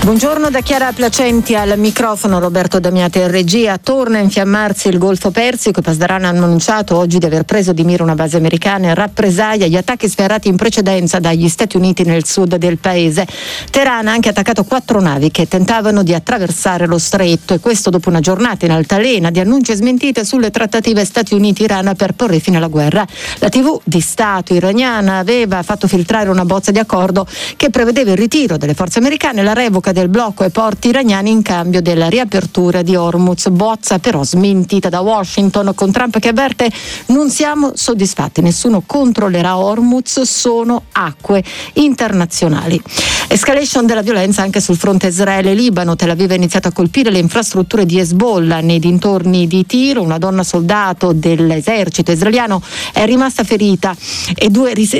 Buongiorno da Chiara Placenti al microfono, Roberto Damiate in regia. Torna a infiammarsi il Golfo Persico. I Pasdaran hanno annunciato oggi di aver preso di mira una base americana in rappresaglia agli attacchi sferrati in precedenza dagli Stati Uniti nel sud del paese. Teheran ha anche attaccato 4 navi che tentavano di attraversare lo stretto, e questo dopo una giornata in altalena di annunci e smentite sulle trattative Stati Uniti-Iran per porre fine alla guerra. La TV di Stato iraniana aveva fatto filtrare una bozza di accordo che prevedeva il ritiro delle forze americane e la revoca del blocco ai porti iraniani in cambio della riapertura di Hormuz, bozza però smentita da Washington, con Trump che avverte: non siamo soddisfatti, nessuno controllerà Hormuz, sono acque internazionali. Escalation della violenza anche sul fronte Israele-Libano. Tel Aviv ha iniziato a colpire le infrastrutture di Hezbollah nei dintorni di Tiro. Una donna soldato dell'esercito israeliano è rimasta ferita e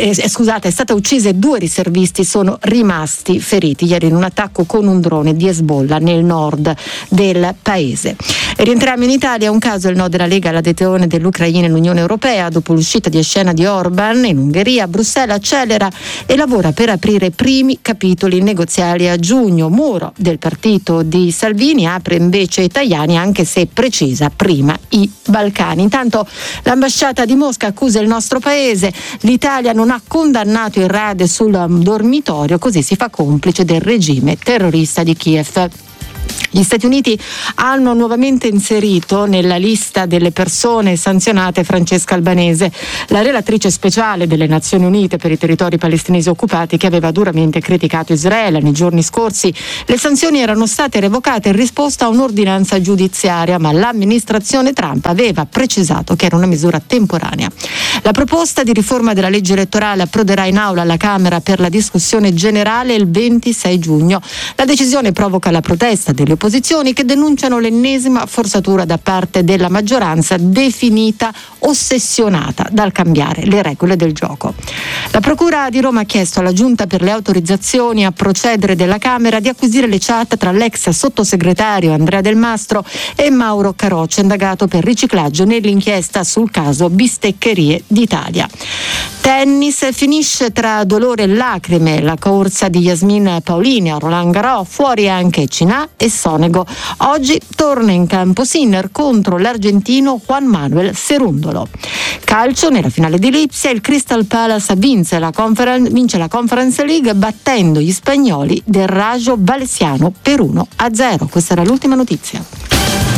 è stata uccisa, e 2 riservisti sono rimasti feriti ieri in un attacco con un drone di Hezbollah nel nord del paese. E rientriamo in Italia. Un caso è il no della Lega all'adesione dell'Ucraina nell'Unione Europea. Dopo l'uscita di scena di Orban in Ungheria, Bruxelles accelera e lavora per aprire i primi capitoli negoziali a giugno. Muro del partito di Salvini apre invece Tajani, anche se precisa prima i Balcani. Intanto l'ambasciata di Mosca accusa il nostro paese. L'Italia non ha condannato il raid sul dormitorio, così si fa complice del regime terrorista di Kiev. Gli Stati Uniti hanno nuovamente inserito nella lista delle persone sanzionate Francesca Albanese, la relatrice speciale delle Nazioni Unite per i territori palestinesi occupati, che aveva duramente criticato Israele. Nei giorni scorsi le sanzioni erano state revocate in risposta a un'ordinanza giudiziaria, ma l'amministrazione Trump aveva precisato che era una misura temporanea. La proposta di riforma della legge elettorale approderà in aula alla Camera per la discussione generale il 26 giugno. La decisione provoca la protesta delle opposizioni, che denunciano l'ennesima forzatura da parte della maggioranza, definita ossessionata dal cambiare le regole del gioco. La Procura di Roma ha chiesto alla Giunta per le autorizzazioni a procedere della Camera di acquisire le chat tra l'ex sottosegretario Andrea Del Mastro e Mauro Caroccia, indagato per riciclaggio nell'inchiesta sul caso Bisteccherie d'Italia. Tennis, finisce tra dolore e lacrime la corsa di Yasmin Paolini a Roland Garros, fuori anche Cinà e Sonego. Oggi torna in campo Sinner contro l'argentino Juan Manuel Cerúndolo. Calcio, nella finale di Lipsia il Crystal Palace vince la Conference League battendo gli spagnoli del Rayo Vallecano per 1-0. Questa era l'ultima notizia.